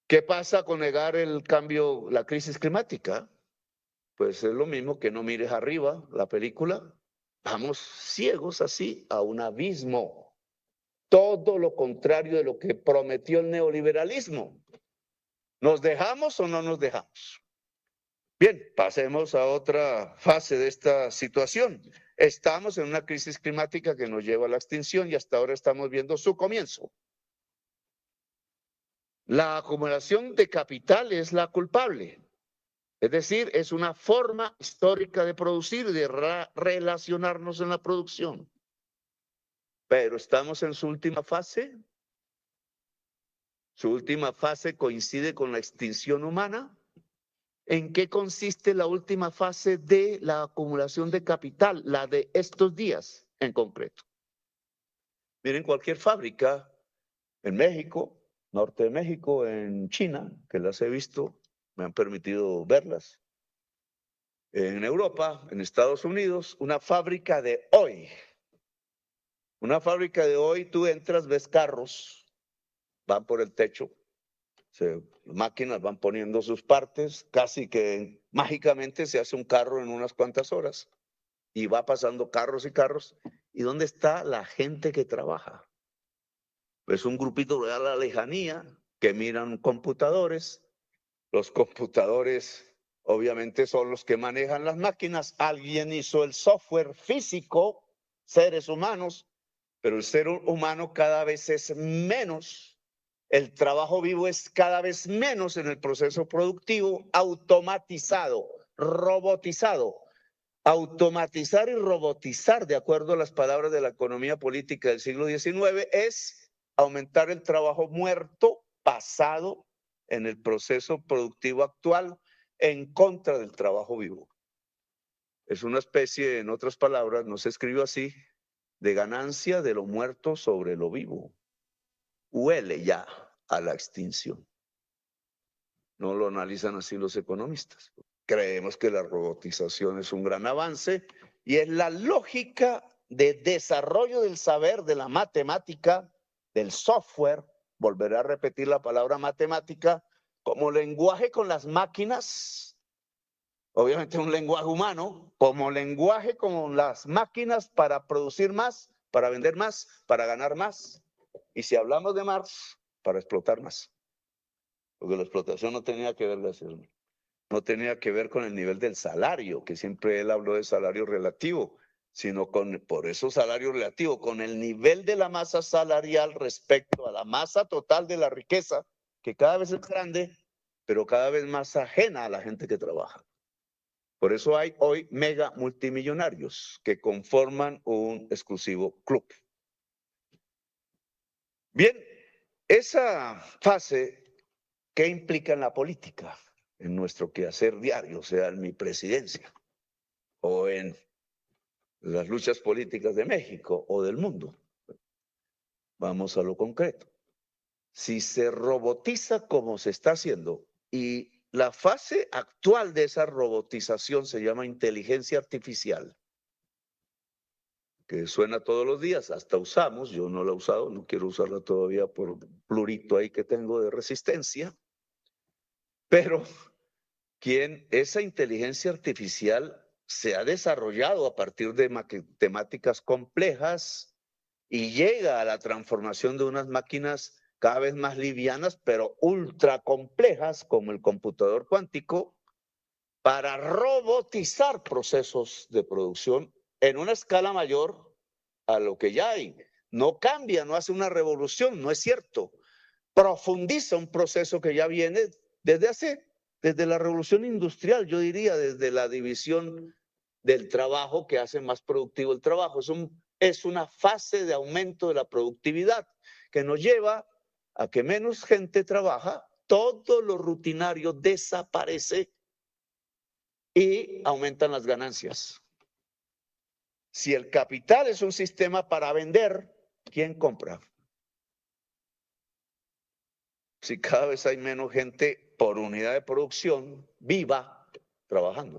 ¿Qué pasa con negar el cambio, la crisis climática? Pues es lo mismo que no mires arriba la película. Vamos ciegos así a un abismo. Todo lo contrario de lo que prometió el neoliberalismo. ¿Nos dejamos o no nos dejamos? Bien, pasemos a otra fase de esta situación. Estamos en una crisis climática que nos lleva a la extinción y hasta ahora estamos viendo su comienzo. La acumulación de capital es la culpable. Es decir, es una forma histórica de producir y de relacionarnos en la producción. Pero estamos en su última fase. Su última fase coincide con la extinción humana. ¿En qué consiste la última fase de la acumulación de capital, la de estos días en concreto? Miren, cualquier fábrica en México, norte de México, en China, que las he visto, me han permitido verlas, en Europa, en Estados Unidos, una fábrica de hoy. Una fábrica de hoy, tú entras, ves carros, van por el techo, máquinas van poniendo sus partes, casi que mágicamente se hace un carro en unas cuantas horas y va pasando carros y carros. ¿Y dónde está la gente que trabaja? Pues un grupito de a la lejanía que miran computadores. Los computadores obviamente son los que manejan las máquinas. Alguien hizo el software físico, seres humanos, pero el ser humano cada vez es menos. El trabajo vivo es cada vez menos en el proceso productivo, automatizado, robotizado. Automatizar y robotizar, de acuerdo a las palabras de la economía política del siglo XIX, es aumentar el trabajo muerto, pasado en el proceso productivo actual, en contra del trabajo vivo. Es una especie, en otras palabras, no se escribió así, de ganancia de lo muerto sobre lo vivo. Huele ya a la extinción. No lo analizan así los economistas. Creemos que la robotización es un gran avance y es la lógica de desarrollo del saber, de la matemática, del software, volveré a repetir la palabra matemática, como lenguaje con las máquinas, obviamente un lenguaje humano, como lenguaje con las máquinas para producir más, para vender más, para ganar más. Y si hablamos de más, para explotar más. Porque la explotación no tenía que ver, gracias, no tenía que ver con el nivel del salario, que siempre él habló de salario relativo, sino con, por eso salario relativo, con el nivel de la masa salarial respecto a la masa total de la riqueza, que cada vez es grande, pero cada vez más ajena a la gente que trabaja. Por eso hay hoy mega multimillonarios que conforman un exclusivo club. Bien, esa fase, ¿qué implica en la política? En nuestro quehacer diario, sea en mi presidencia o en las luchas políticas de México o del mundo. Vamos a lo concreto. Si se robotiza como se está haciendo y la fase actual de esa robotización se llama inteligencia artificial, que suena todos los días, hasta usamos, yo no la he usado, no quiero usarla todavía por plurito ahí que tengo de resistencia, pero esa inteligencia artificial se ha desarrollado a partir de matemáticas complejas y llega a la transformación de unas máquinas cada vez más livianas, pero ultra complejas, como el computador cuántico, para robotizar procesos de producción en una escala mayor a lo que ya hay. No cambia, no hace una revolución, no es cierto. Profundiza un proceso que ya viene desde la revolución industrial, yo diría, desde la división del trabajo que hace más productivo el trabajo. Es una fase de aumento de la productividad que nos lleva a que menos gente trabaja, todo lo rutinario desaparece y aumentan las ganancias. Si el capital es un sistema para vender, ¿quién compra? Si cada vez hay menos gente por unidad de producción viva trabajando.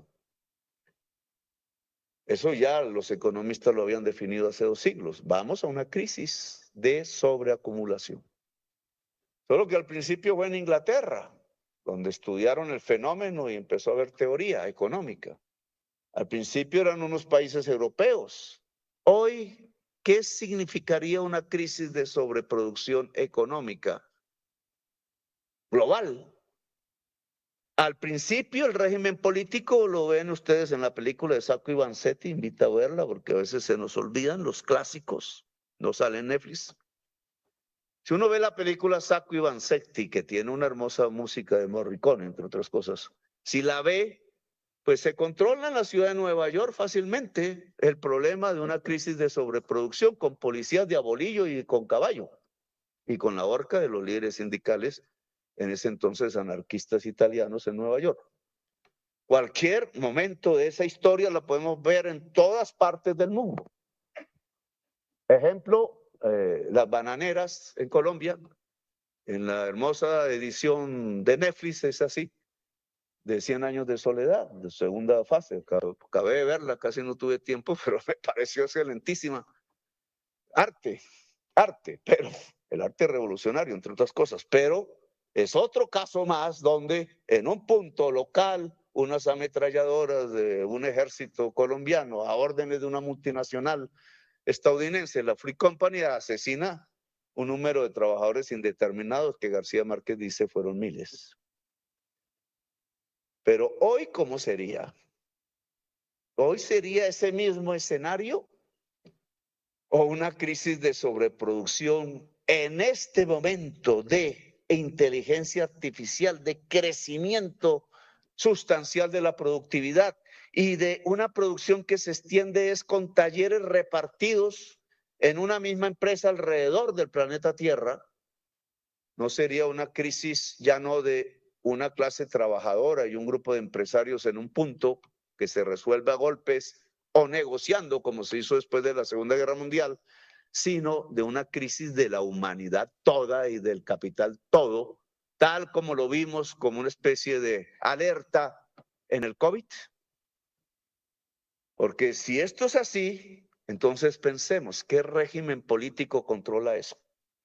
Eso ya los economistas lo habían definido hace 2 siglos. Vamos a una crisis de sobreacumulación. Solo que al principio fue en Inglaterra, donde estudiaron el fenómeno y empezó a haber teoría económica. Al principio eran unos países europeos. Hoy, ¿qué significaría una crisis de sobreproducción económica global? Al principio el régimen político lo ven ustedes en la película de Sacco y Vanzetti, invita a verla porque a veces se nos olvidan los clásicos, no sale en Netflix. Si uno ve la película Sacco y Vanzetti, que tiene una hermosa música de Morricone, entre otras cosas, si la ve, pues se controla en la ciudad de Nueva York fácilmente el problema de una crisis de sobreproducción con policías de a bolillo y con caballo y con la horca de los líderes sindicales, en ese entonces anarquistas italianos en Nueva York. Cualquier momento de esa historia la podemos ver en todas partes del mundo. Ejemplo, las bananeras en Colombia, en la hermosa edición de Netflix es así, de 100 años de soledad, de segunda fase. Acabé de verla, casi no tuve tiempo, pero me pareció excelentísima. Arte, pero el arte revolucionario, entre otras cosas, pero es otro caso más donde en un punto local unas ametralladoras de un ejército colombiano a órdenes de una multinacional estadounidense, la Free Company, asesina un número de trabajadores indeterminados que García Márquez dice fueron miles. Pero hoy, ¿cómo sería? ¿Hoy sería ese mismo escenario o una crisis de sobreproducción en este momento de inteligencia artificial, de crecimiento sustancial de la productividad y de una producción que se extiende es con talleres repartidos en una misma empresa alrededor del planeta Tierra? ¿No sería una crisis ya no de una clase trabajadora y un grupo de empresarios en un punto que se resuelve a golpes o negociando, como se hizo después de la Segunda Guerra Mundial, sino de una crisis de la humanidad toda y del capital todo, tal como lo vimos como una especie de alerta en el COVID? Porque si esto es así, entonces pensemos, ¿qué régimen político controla eso?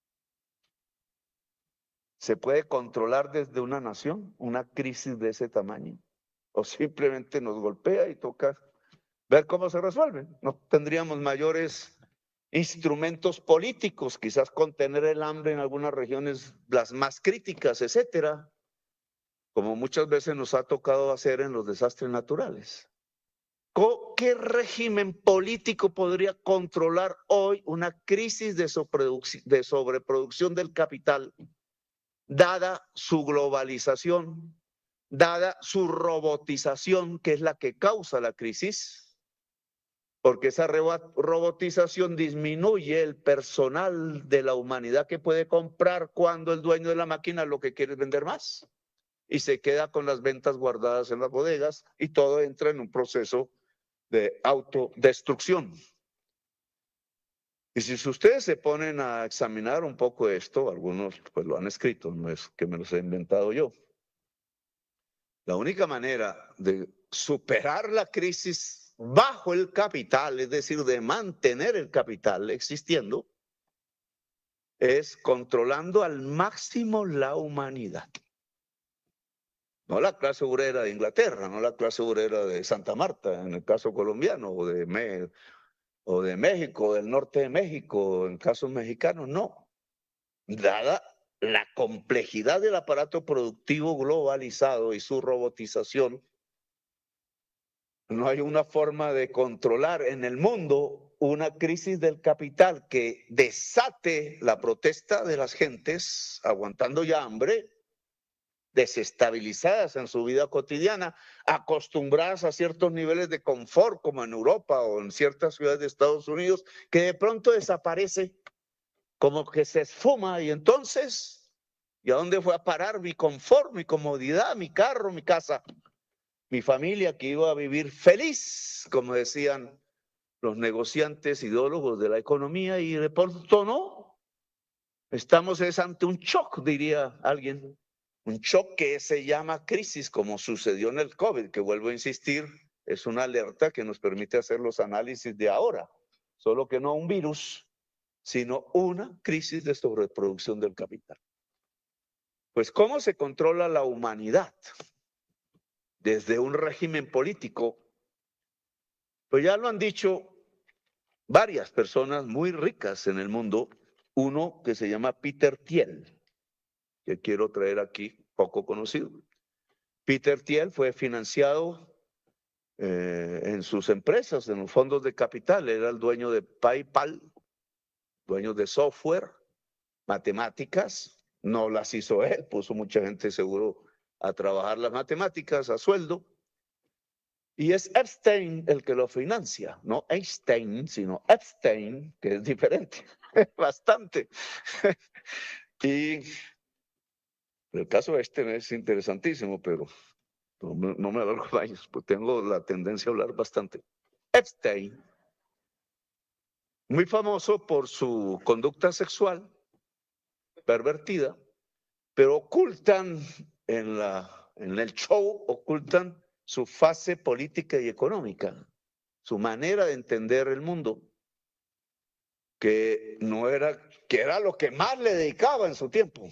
¿Se puede controlar desde una nación una crisis de ese tamaño? ¿O simplemente nos golpea y toca ver cómo se resuelve? No tendríamos mayores instrumentos políticos, quizás contener el hambre en algunas regiones, las más críticas, etcétera, como muchas veces nos ha tocado hacer en los desastres naturales. ¿Qué régimen político podría controlar hoy una crisis de sobreproducción del capital, dada su globalización, dada su robotización, que es la que causa la crisis? Porque esa robotización disminuye el personal de la humanidad que puede comprar cuando el dueño de la máquina lo que quiere es vender más y se queda con las ventas guardadas en las bodegas y todo entra en un proceso de autodestrucción. Y si ustedes se ponen a examinar un poco esto, algunos pues lo han escrito, no es que me los he inventado yo. La única manera de superar la crisis bajo el capital, es decir, de mantener el capital existiendo, es controlando al máximo la humanidad. No la clase obrera de Inglaterra, no la clase obrera de Santa Marta, en el caso colombiano, o de México, del norte de México, en casos mexicanos, no. Dada la complejidad del aparato productivo globalizado y su robotización, no hay una forma de controlar en el mundo una crisis del capital que desate la protesta de las gentes aguantando ya hambre, desestabilizadas en su vida cotidiana, acostumbradas a ciertos niveles de confort como en Europa o en ciertas ciudades de Estados Unidos, que de pronto desaparece, como que se esfuma y entonces, ¿y a dónde fue a parar mi confort, mi comodidad, mi carro, mi casa? Mi familia que iba a vivir feliz, como decían los negociantes ideólogos de la economía, y de pronto no. Estamos ante un shock, diría alguien. Un shock que se llama crisis, como sucedió en el COVID, que vuelvo a insistir, es una alerta que nos permite hacer los análisis de ahora. Solo que no un virus, sino una crisis de sobreproducción del capital. Pues, ¿cómo se controla la humanidad desde un régimen político? Pues ya lo han dicho varias personas muy ricas en el mundo. Uno que se llama Peter Thiel, que quiero traer aquí, poco conocido. Peter Thiel fue financiado en sus empresas, en los fondos de capital. Era el dueño de PayPal, dueño de software, matemáticas. No las hizo él, puso mucha gente seguro a trabajar las matemáticas a sueldo. Y es Epstein el que lo financia, no Einstein, sino Epstein, que es diferente, bastante. Y el caso este es interesantísimo, pero no me alargo años, pues tengo la tendencia a hablar bastante. Epstein, muy famoso por su conducta sexual pervertida, pero ocultan en el show, ocultan su fase política y económica, su manera de entender el mundo, que era lo que más le dedicaba en su tiempo.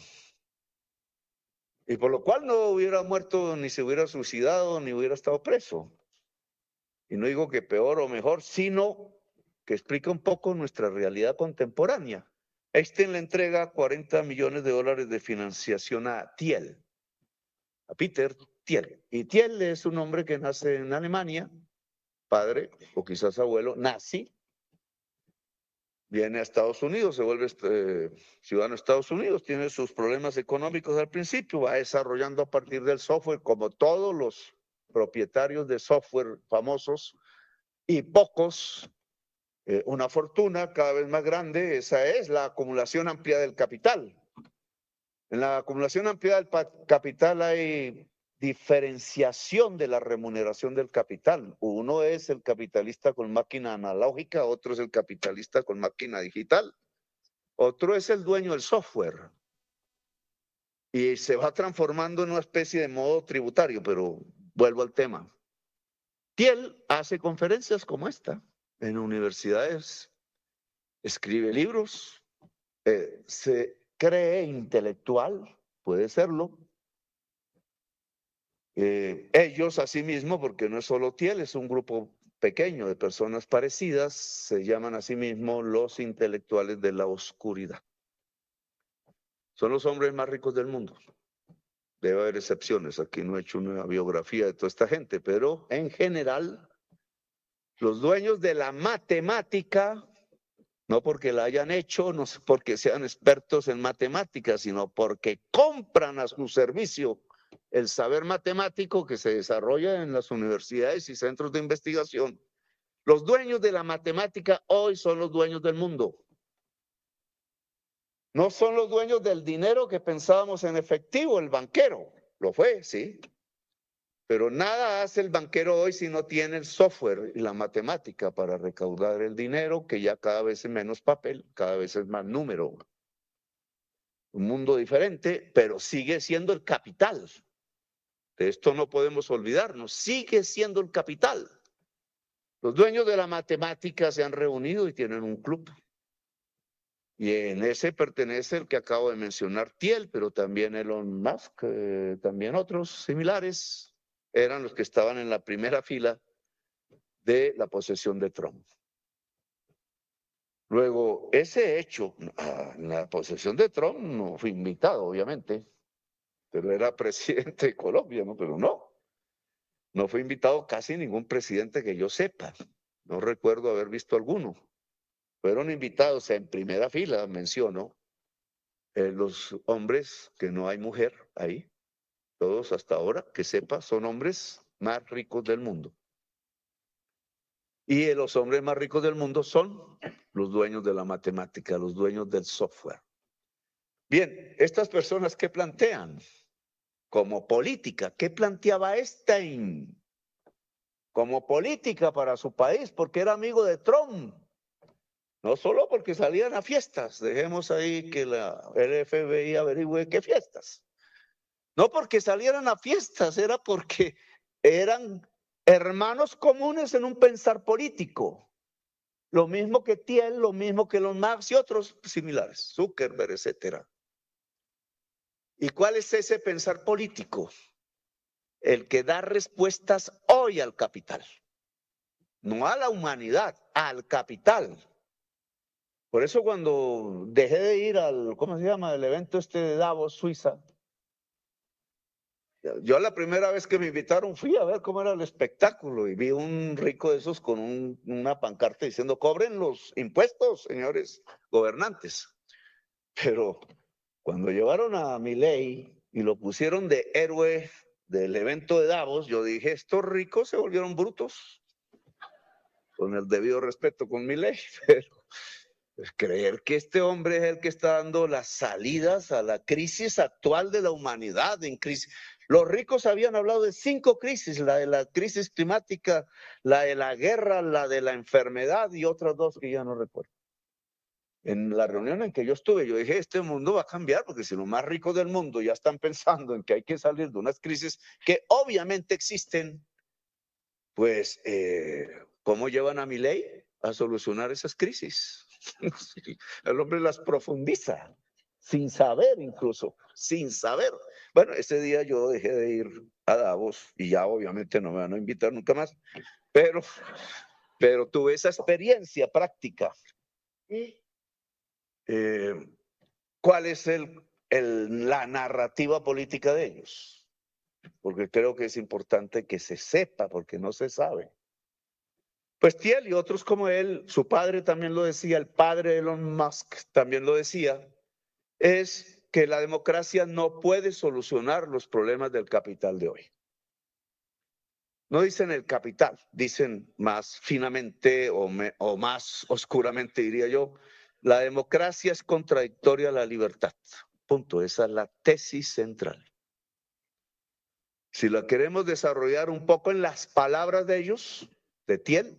Y por lo cual no hubiera muerto, ni se hubiera suicidado, ni hubiera estado preso. Y no digo que peor o mejor, sino que explica un poco nuestra realidad contemporánea. Einstein le entrega $40 millones de financiación a Thiel, a Peter Thiel. Y Thiel es un hombre que nace en Alemania, padre o quizás abuelo, nazi. Viene a Estados Unidos, se vuelve ciudadano de Estados Unidos, tiene sus problemas económicos al principio, va desarrollando a partir del software, como todos los propietarios de software famosos, y pocos, una fortuna cada vez más grande. Esa es la acumulación amplia del capital. En la acumulación amplia del capital hay diferenciación de la remuneración del capital. Uno es el capitalista con máquina analógica, otro es el capitalista con máquina digital, otro es el dueño del software. Y se va transformando en una especie de modo tributario, pero vuelvo al tema. Thiel hace conferencias como esta en universidades, escribe libros, se cree intelectual, puede serlo. Ellos asimismo, porque no es solo Thiel, es un grupo pequeño de personas parecidas, se llaman a sí mismos los intelectuales de la oscuridad. Son los hombres más ricos del mundo. Debe haber excepciones, aquí no he hecho una biografía de toda esta gente, pero en general, los dueños de la matemática, no porque la hayan hecho, no porque sean expertos en matemáticas, sino porque compran a su servicio el saber matemático que se desarrolla en las universidades y centros de investigación. Los dueños de la matemática hoy son los dueños del mundo. No son los dueños del dinero que pensábamos en efectivo, el banquero. Lo fue, sí. Pero nada hace el banquero hoy si no tiene el software y la matemática para recaudar el dinero, que ya cada vez es menos papel, cada vez es más número. Un mundo diferente, pero sigue siendo el capital. De esto no podemos olvidarnos, sigue siendo el capital. Los dueños de la matemática se han reunido y tienen un club. Y en ese pertenece el que acabo de mencionar, Thiel, pero también Elon Musk, también otros similares, eran los que estaban en la primera fila de la posesión de Trump. Luego, ese hecho, la posesión de Trump no fue invitado, obviamente, pero era presidente de Colombia, ¿no? Pero no fue invitado casi ningún presidente que yo sepa. No recuerdo haber visto alguno. Fueron invitados en primera fila, menciono, los hombres, que no hay mujer ahí, todos hasta ahora, que sepa, son hombres más ricos del mundo. Y los hombres más ricos del mundo son los dueños de la matemática, los dueños del software. Bien, estas personas, ¿qué plantean? Como política, ¿qué planteaba Einstein? Como política para su país, porque era amigo de Trump. No solo porque salían a fiestas, dejemos ahí que el FBI averigüe qué fiestas. No porque salieran a fiestas, era porque eran hermanos comunes en un pensar político. Lo mismo que Thiel, lo mismo que Elon Musk y otros similares, Zuckerberg, etcétera. ¿Y cuál es ese pensar político? El que da respuestas hoy al capital, no a la humanidad, al capital. Por eso cuando dejé de ir al, ¿cómo se llama? El evento este de Davos, Suiza. Yo la primera vez que me invitaron fui a ver cómo era el espectáculo y vi un rico de esos con una pancarta diciendo, cobren los impuestos, señores gobernantes. Pero cuando llevaron a Milei y lo pusieron de héroe del evento de Davos, yo dije, estos ricos se volvieron brutos, con el debido respeto con Milei, pero pues, creer que este hombre es el que está dando las salidas a la crisis actual de la humanidad en crisis. Los ricos habían hablado de 5 crisis, la de la crisis climática, la de la guerra, la de la enfermedad y otras 2 que ya no recuerdo. En la reunión en que yo estuve, yo dije, este mundo va a cambiar, porque si los más ricos del mundo ya están pensando en que hay que salir de unas crisis que obviamente existen, pues, ¿cómo llevan a Milei a solucionar esas crisis? El hombre las profundiza, sin saber incluso, sin saber. Bueno, ese día yo dejé de ir a Davos y ya obviamente no me van a invitar nunca más, pero tuve esa experiencia práctica. ¿Cuál es la narrativa política de ellos? Porque creo que es importante que se sepa, porque no se sabe. Pues Thiel y otros como él, su padre también lo decía, el padre de Elon Musk también lo decía, es que la democracia no puede solucionar los problemas del capital de hoy. No dicen el capital, dicen más finamente o más oscuramente, diría yo, la democracia es contradictoria a la libertad. Punto, esa es la tesis central. Si la queremos desarrollar un poco en las palabras de ellos, de Thiel,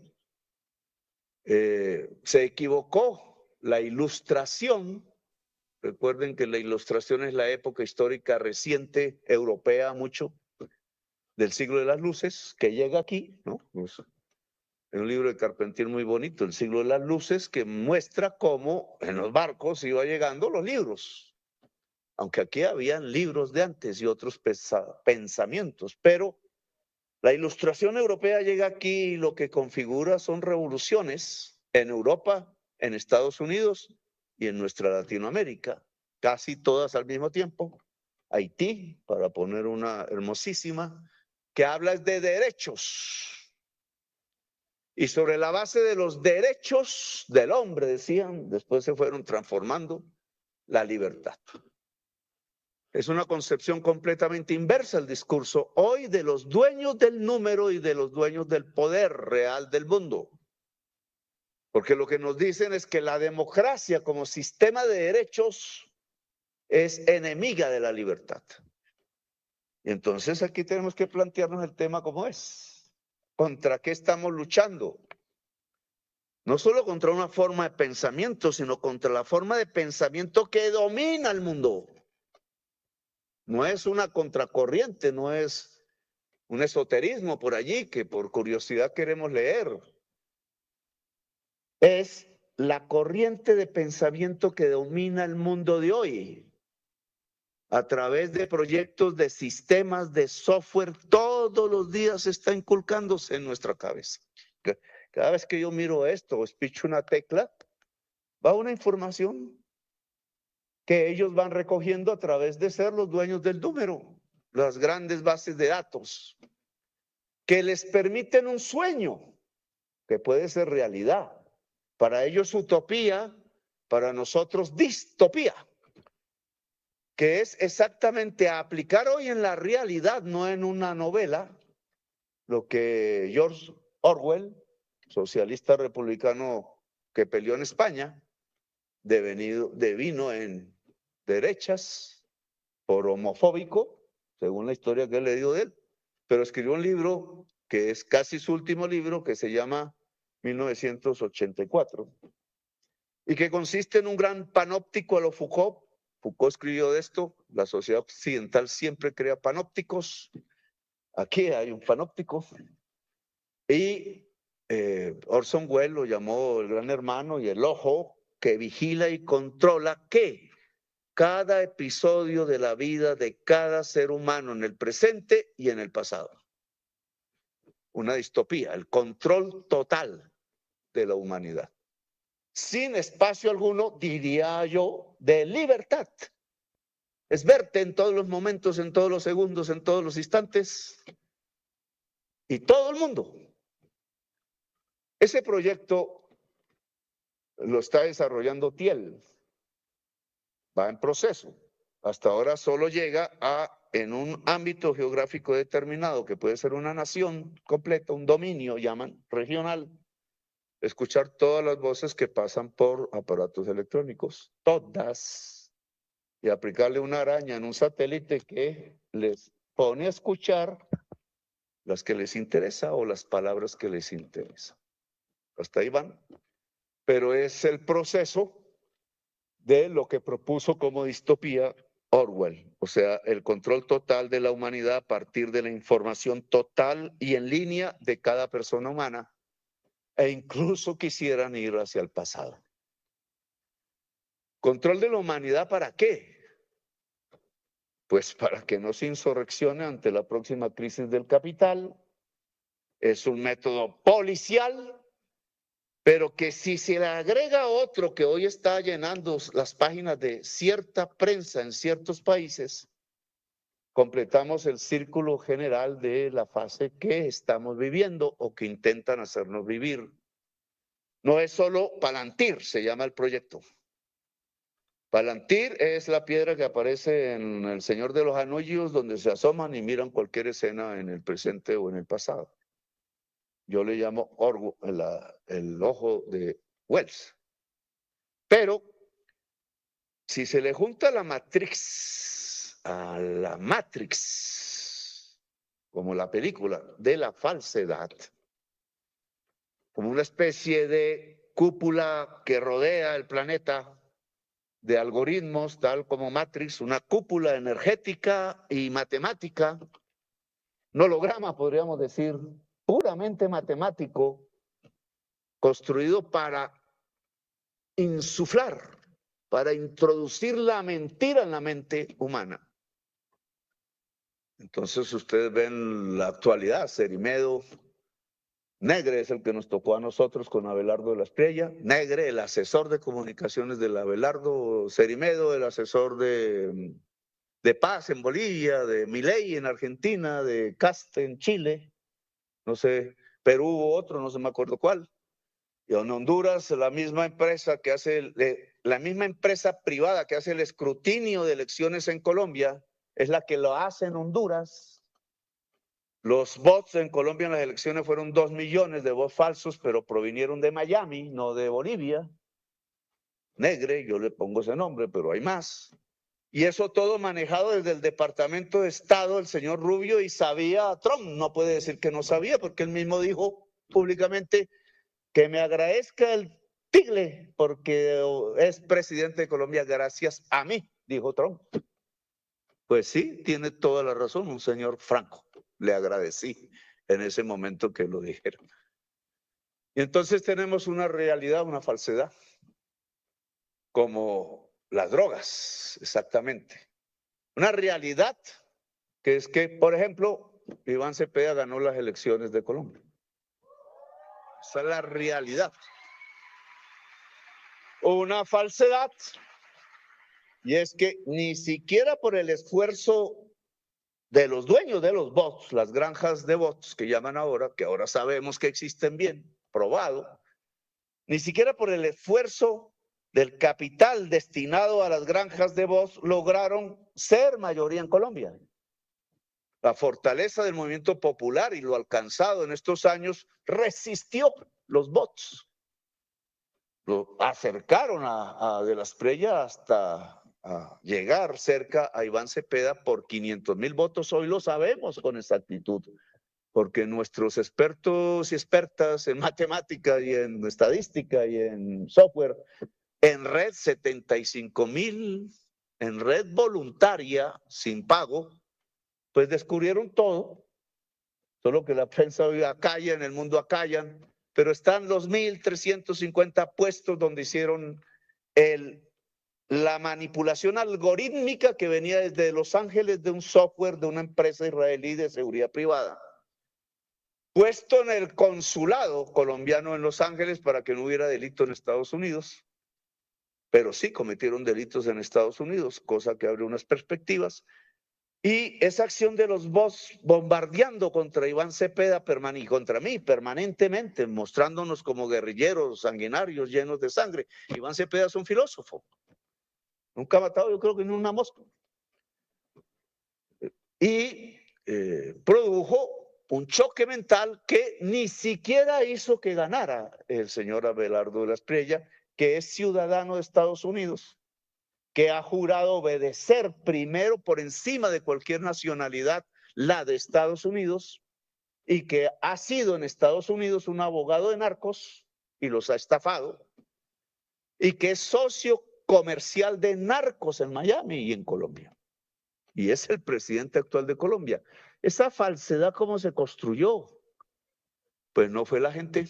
se equivocó la ilustración. Recuerden que la ilustración es la época histórica reciente, europea mucho, del siglo de las luces, que llega aquí, ¿no? Pues, es un libro de Carpentier muy bonito, El siglo de las luces, que muestra cómo en los barcos iba llegando los libros. Aunque aquí habían libros de antes y otros pensamientos, pero la ilustración europea llega aquí y lo que configura son revoluciones en Europa, en Estados Unidos y en nuestra Latinoamérica, casi todas al mismo tiempo. Haití, para poner una hermosísima, que habla de derechos. Y sobre la base de los derechos del hombre, decían, después se fueron transformando la libertad. Es una concepción completamente inversa al discurso hoy de los dueños del número y de los dueños del poder real del mundo. Porque lo que nos dicen es que la democracia como sistema de derechos es enemiga de la libertad. Y entonces aquí tenemos que plantearnos el tema como es. ¿Contra qué estamos luchando? No solo contra una forma de pensamiento, sino contra la forma de pensamiento que domina el mundo. No es una contracorriente, no es un esoterismo por allí que por curiosidad queremos leer. Es la corriente de pensamiento que domina el mundo de hoy. A través de proyectos, de sistemas, de software, todos los días está inculcándose en nuestra cabeza. Cada vez que yo miro esto o espicho una tecla, va una información que ellos van recogiendo a través de ser los dueños del número, las grandes bases de datos, que les permiten un sueño que puede ser realidad. Para ellos utopía, para nosotros distopía, que es exactamente aplicar hoy en la realidad, no en una novela, lo que George Orwell, socialista republicano que peleó en España, devino en derechas por homofóbico, según la historia que he leído de él, pero escribió un libro que es casi su último libro, que se llama 1984, y que consiste en un gran panóptico a lo Foucault. Foucault escribió de esto, la sociedad occidental siempre crea panópticos, aquí hay un panóptico, y Orson Welles lo llamó el gran hermano y el ojo que vigila y controla ¿qué? cada episodio de la vida de cada ser humano en el presente y en el pasado. Una distopía, el control total de la humanidad. Sin espacio alguno, diría yo, de libertad. Es verte en todos los momentos, en todos los segundos, en todos los instantes. Y todo el mundo. Ese proyecto lo está desarrollando Thiel. Va en proceso. Hasta ahora solo llega a, en un ámbito geográfico determinado, que puede ser una nación completa, un dominio, llaman regional, escuchar todas las voces que pasan por aparatos electrónicos, todas, y aplicarle una araña en un satélite que les pone a escuchar las que les interesa o las palabras que les interesan. Hasta ahí van. Pero es el proceso de lo que propuso como distopía Orwell, o sea, el control total de la humanidad a partir de la información total y en línea de cada persona humana, e incluso quisieran ir hacia el pasado. ¿Control de la humanidad para qué? Pues para que no se insurreccione ante la próxima crisis del capital. Es un método policial, pero que si se le agrega otro que hoy está llenando las páginas de cierta prensa en ciertos países, completamos el círculo general de la fase que estamos viviendo o que intentan hacernos vivir. No es solo Palantir, se llama el proyecto. Palantir es la piedra que aparece en El Señor de los Anillos, donde se asoman y miran cualquier escena en el presente o en el pasado. Yo le llamo el ojo de Wells. Pero si se le junta la Matrix a la Matrix, como la película de la falsedad, como una especie de cúpula que rodea el planeta de algoritmos, tal como Matrix, una cúpula energética y matemática, un holograma, podríamos decir, puramente matemático, construido para insuflar, para introducir la mentira en la mente humana. Entonces ustedes ven la actualidad, Cerimedo, Negre es el que nos tocó a nosotros con Abelardo de la Espriella, Negre, el asesor de comunicaciones del Abelardo, Cerimedo, el asesor de Paz en Bolivia, de Milei en Argentina, de Caste en Chile, no sé, Perú hubo otro, no sé me acuerdo cuál. Y en Honduras, la misma empresa que hace, la misma empresa privada que hace el escrutinio de elecciones en Colombia, es la que lo hace en Honduras. Los bots en Colombia en las elecciones fueron 2 millones de bots falsos, pero provinieron de Miami, no de Bolivia. Negre, yo le pongo ese nombre, pero hay más. Y eso todo manejado desde el Departamento de Estado, el señor Rubio, y sabía Trump. No puede decir que no sabía, porque él mismo dijo públicamente que me agradezca el Tigle, porque es presidente de Colombia gracias a mí, dijo Trump. Pues sí, tiene toda la razón, un señor franco. Le agradecí en ese momento que lo dijeron. Y entonces tenemos una realidad, una falsedad, como las drogas, exactamente. Una realidad que es que, por ejemplo, Iván Cepeda ganó las elecciones de Colombia. Esa es la realidad. Una falsedad, y es que ni siquiera por el esfuerzo de los dueños de los bots, las granjas de bots que llaman ahora, que ahora sabemos que existen bien, probado, ni siquiera por el esfuerzo del capital destinado a las granjas de bots lograron ser mayoría en Colombia. La fortaleza del movimiento popular y lo alcanzado en estos años resistió los bots. Lo acercaron a De la Espriella hasta a llegar cerca a Iván Cepeda por 500,000 votos. Hoy lo sabemos con exactitud, porque nuestros expertos y expertas en matemática y en estadística y en software, en red 75,000, en red voluntaria, sin pago, pues descubrieron todo, solo que la prensa hoy acalla, en el mundo acallan, pero están los 1,350 puestos donde hicieron la manipulación algorítmica que venía desde Los Ángeles de un software de una empresa israelí de seguridad privada, puesto en el consulado colombiano en Los Ángeles para que no hubiera delito en Estados Unidos, pero sí cometieron delitos en Estados Unidos, cosa que abre unas perspectivas. Y esa acción de los bots bombardeando contra Iván Cepeda y contra mí permanentemente, mostrándonos como guerrilleros sanguinarios llenos de sangre. Iván Cepeda es un filósofo. Nunca ha matado, yo creo que ni una mosca. Y produjo un choque mental que ni siquiera hizo que ganara el señor Abelardo de la Espriella, que es ciudadano de Estados Unidos, que ha jurado obedecer primero por encima de cualquier nacionalidad la de Estados Unidos y que ha sido en Estados Unidos un abogado de narcos y los ha estafado y que es socio comercial de narcos en Miami y en Colombia. Y es el presidente actual de Colombia. Esa falsedad, ¿cómo se construyó? Pues no fue la gente.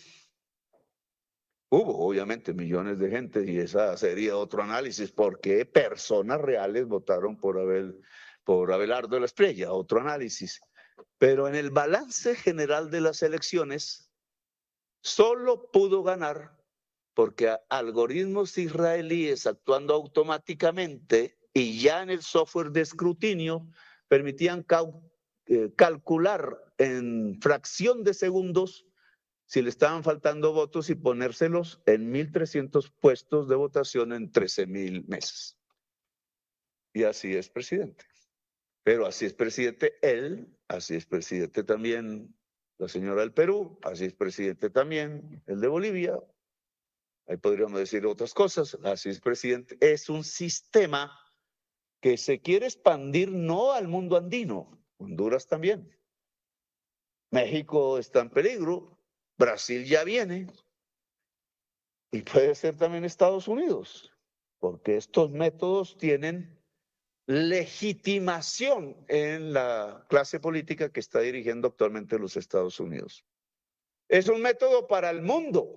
Hubo obviamente millones de gente y esa sería otro análisis, porque personas reales votaron por Abelardo de la Espriella, otro análisis. Pero en el balance general de las elecciones, solo pudo ganar porque algoritmos israelíes actuando automáticamente y ya en el software de escrutinio permitían calcular en fracción de segundos si le estaban faltando votos y ponérselos en 1.300 puestos de votación en 13.000 meses. Y así es presidente. Pero así es presidente él, así es presidente también la señora del Perú, así es presidente también el de Bolivia. Ahí podríamos decir otras cosas. Así es presidente. Es un sistema que se quiere expandir no al mundo andino, Honduras también. México está en peligro, Brasil ya viene. Y puede ser también Estados Unidos, porque estos métodos tienen legitimación en la clase política que está dirigiendo actualmente los Estados Unidos. Es un método para el mundo,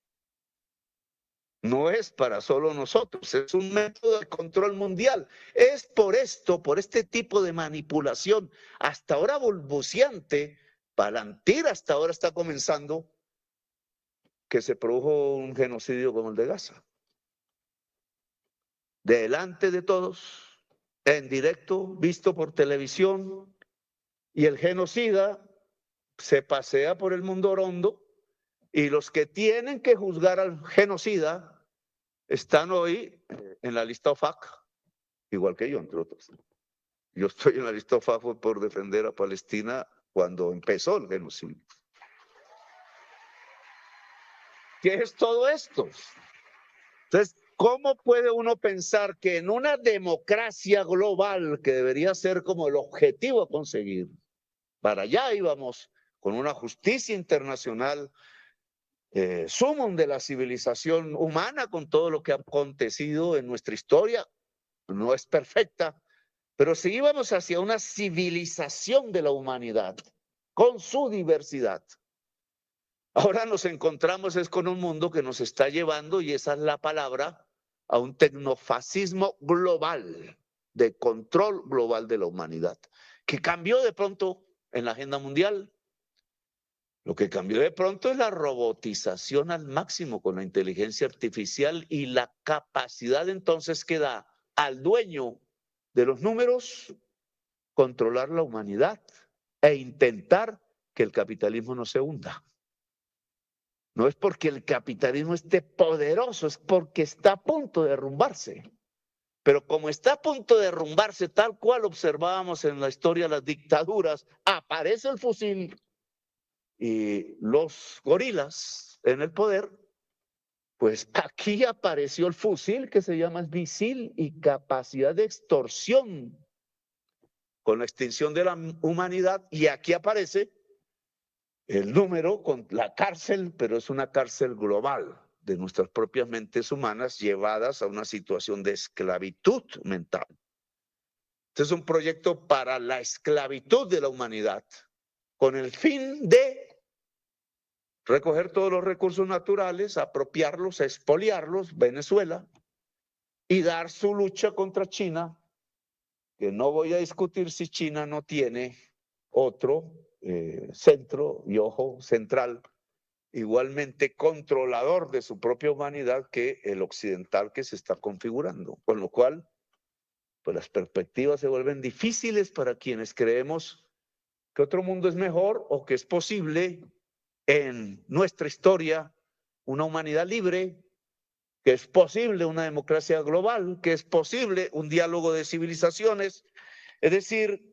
no es para solo nosotros, es un método de control mundial. Es por esto, por este tipo de manipulación, hasta ahora balbuciante, Palantir hasta ahora está comenzando, que se produjo un genocidio como el de Gaza. Delante de todos, en directo, visto por televisión, y el genocida se pasea por el mundo orondo, y los que tienen que juzgar al genocida están hoy en la lista OFAC, igual que yo, entre otros. Yo estoy en la lista OFAC por defender a Palestina cuando empezó el genocidio. ¿Qué es todo esto? Entonces, ¿cómo puede uno pensar que en una democracia global, que debería ser como el objetivo a conseguir, para allá íbamos con una justicia internacional, sumum de la civilización humana, con todo lo que ha acontecido en nuestra historia, no es perfecta, pero si íbamos hacia una civilización de la humanidad, con su diversidad, ahora nos encontramos es con un mundo que nos está llevando, y esa es la palabra, a un tecnofascismo global, de control global de la humanidad, que cambió de pronto en la agenda mundial. Lo que cambió de pronto es la robotización al máximo con la inteligencia artificial y la capacidad entonces que da al dueño de los números controlar la humanidad e intentar que el capitalismo no se hunda. No es porque el capitalismo esté poderoso, es porque está a punto de derrumbarse. Pero como está a punto de derrumbarse, tal cual observábamos en la historia de las dictaduras, aparece el fusil y los gorilas en el poder, pues aquí apareció el fusil que se llama misil y capacidad de extorsión con la extinción de la humanidad, y aquí aparece el número con la cárcel, pero es una cárcel global de nuestras propias mentes humanas llevadas a una situación de esclavitud mental. Este es un proyecto para la esclavitud de la humanidad, con el fin de recoger todos los recursos naturales, apropiarlos, expoliarlos, Venezuela, y dar su lucha contra China, que no voy a discutir si China no tiene otro centro y ojo central igualmente controlador de su propia humanidad que el occidental que se está configurando, con lo cual pues las perspectivas se vuelven difíciles para quienes creemos que otro mundo es mejor o que es posible en nuestra historia una humanidad libre, que es posible una democracia global, que es posible un diálogo de civilizaciones, es decir,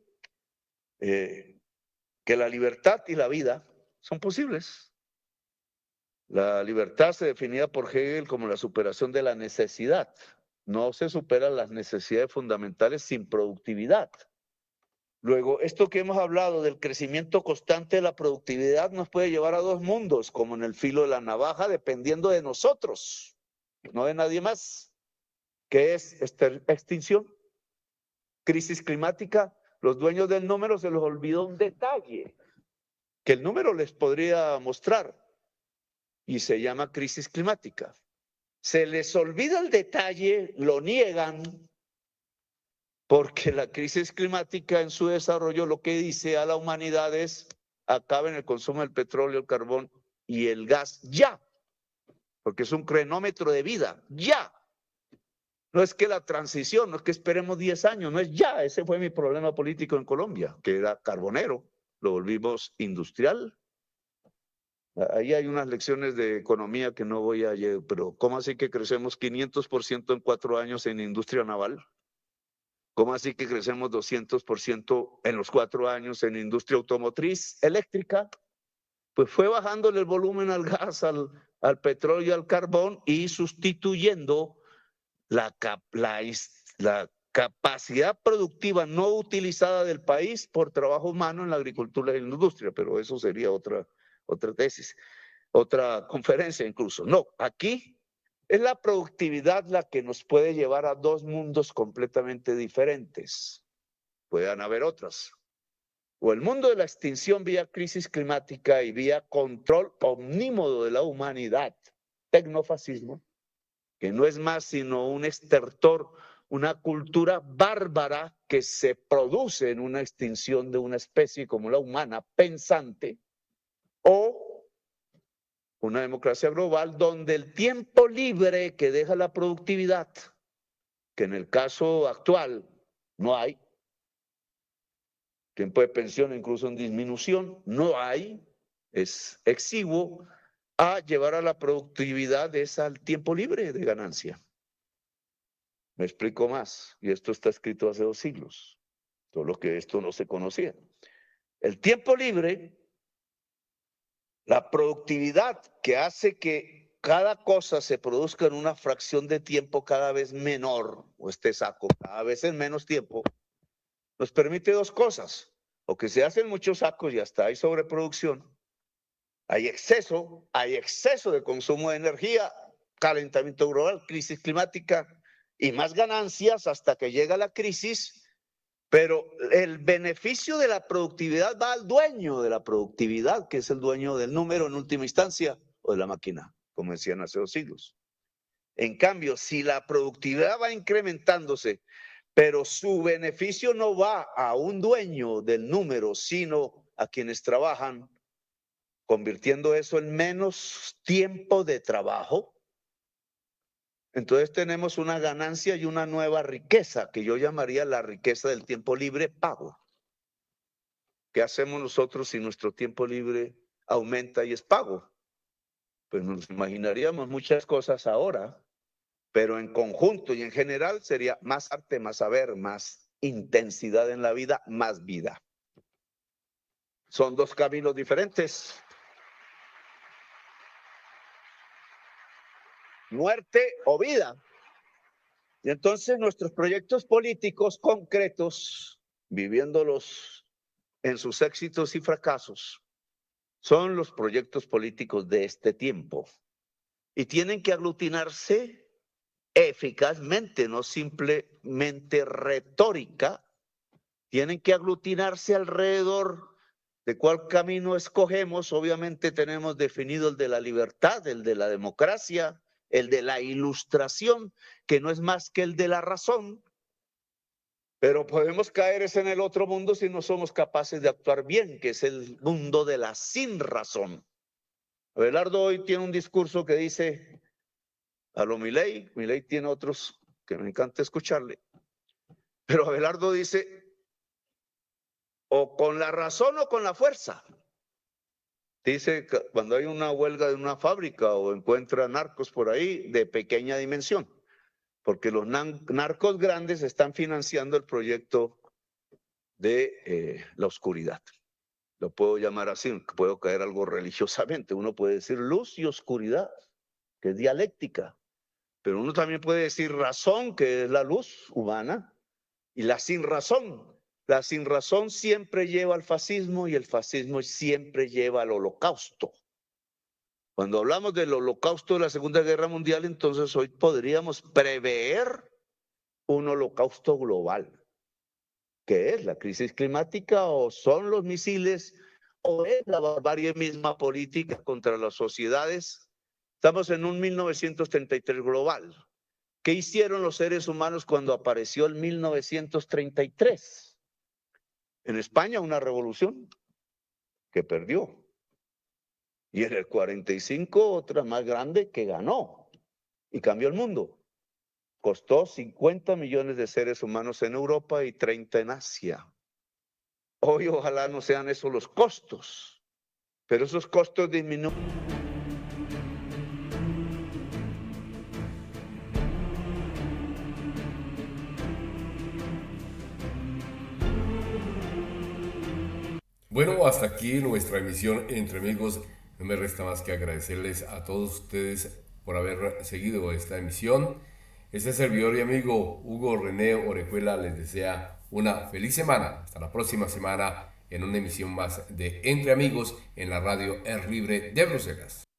que la libertad y la vida son posibles. La libertad se definía por Hegel como la superación de la necesidad. No se superan las necesidades fundamentales sin productividad. Luego, esto que hemos hablado del crecimiento constante de la productividad nos puede llevar a dos mundos, como en el filo de la navaja, dependiendo de nosotros, no de nadie más, que es extinción, crisis climática. Los dueños del número se les olvidó un detalle que el número les podría mostrar y se llama crisis climática. Se les olvida el detalle, lo niegan, porque la crisis climática en su desarrollo lo que dice a la humanidad es acaben el consumo del petróleo, el carbón y el gas ya, porque es un cronómetro de vida, ya. No es que la transición, no es que esperemos 10 años, no es ya. Ese fue mi problema político en Colombia, que era carbonero, lo volvimos industrial. Ahí hay unas lecciones de economía que no voy a llegar, pero ¿cómo así que crecemos 500% en 4 años en industria naval? ¿Cómo así que crecemos 200% en los 4 años en industria automotriz eléctrica? Pues fue bajándole el volumen al gas, al petróleo y al carbón y sustituyendo la capacidad productiva no utilizada del país por trabajo humano en la agricultura y en la industria, pero eso sería otra tesis, otra conferencia incluso. No, aquí es la productividad la que nos puede llevar a dos mundos completamente diferentes. Puedan haber otras. O el mundo de la extinción vía crisis climática y vía control omnímodo de la humanidad, tecnofascismo, que no es más sino un estertor, una cultura bárbara que se produce en una extinción de una especie como la humana, pensante, o una democracia global donde el tiempo libre que deja la productividad, que en el caso actual no hay, tiempo de pensión incluso en disminución, no hay, es exiguo, a llevar a la productividad es al tiempo libre de ganancia. Me explico más, y esto está escrito hace 2 siglos, solo que esto no se conocía. El tiempo libre, la productividad que hace que cada cosa se produzca en una fracción de tiempo cada vez menor, o este saco cada vez en menos tiempo, nos permite 2 cosas, o que se hacen muchos sacos y hasta hay sobreproducción, hay exceso de consumo de energía, calentamiento global, crisis climática y más ganancias hasta que llega la crisis. Pero el beneficio de la productividad va al dueño de la productividad, que es el dueño del número en última instancia, o de la máquina, como decían hace 2 siglos. En cambio, si la productividad va incrementándose, pero su beneficio no va a un dueño del número, sino a quienes trabajan, convirtiendo eso en menos tiempo de trabajo, entonces tenemos una ganancia y una nueva riqueza, que yo llamaría la riqueza del tiempo libre pago. ¿Qué hacemos nosotros si nuestro tiempo libre aumenta y es pago? Pues nos imaginaríamos muchas cosas ahora, pero en conjunto y en general sería más arte, más saber, más intensidad en la vida, más vida. Son 2 caminos diferentes. Muerte o vida. Y entonces nuestros proyectos políticos concretos, viviéndolos en sus éxitos y fracasos, son los proyectos políticos de este tiempo. Y tienen que aglutinarse eficazmente, no simplemente retórica, tienen que aglutinarse alrededor de cuál camino escogemos. Obviamente tenemos definido el de la libertad, el de la democracia, el de la ilustración, que no es más que el de la razón. Pero podemos caer en el otro mundo si no somos capaces de actuar bien, que es el mundo de la sin razón. Abelardo hoy tiene un discurso que dice a lo Milei tiene otros que me encanta escucharle, pero Abelardo dice o con la razón o con la fuerza. Dice que cuando hay una huelga de una fábrica o encuentra narcos por ahí de pequeña dimensión, porque los narcos grandes están financiando el proyecto de la oscuridad. Lo puedo llamar así, puedo caer algo religiosamente. Uno puede decir luz y oscuridad, que es dialéctica, pero uno también puede decir razón, que es la luz humana, y la sin razón. La sin razón siempre lleva al fascismo y el fascismo siempre lleva al holocausto. Cuando hablamos del holocausto de la Segunda Guerra Mundial, entonces hoy podríamos prever un holocausto global. ¿Qué es la crisis climática o son los misiles o es la barbarie misma política contra las sociedades? Estamos en un 1933 global. ¿Qué hicieron los seres humanos cuando apareció el 1933? En España una revolución que perdió. Y en el 45 otra más grande que ganó y cambió el mundo. Costó 50 millones de seres humanos en Europa y 30 en Asia. Hoy ojalá no sean esos los costos, pero esos costos disminuyen. Bueno, hasta aquí nuestra emisión Entre Amigos. No me resta más que agradecerles a todos ustedes por haber seguido esta emisión. Este servidor y amigo Hugo René Orejuela les desea una feliz semana. Hasta la próxima semana en una emisión más de Entre Amigos en la radio Air Libre de Bruselas.